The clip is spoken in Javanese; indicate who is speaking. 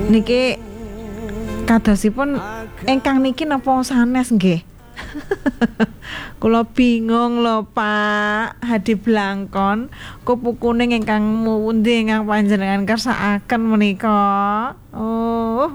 Speaker 1: Niki kadosipun ingkang niki napa sanes nggih? Kula bingung lho Pak Hadi Blangkon, kupu kuning ingkang pundi ingkang panjenengan kersakaken menika. Oh,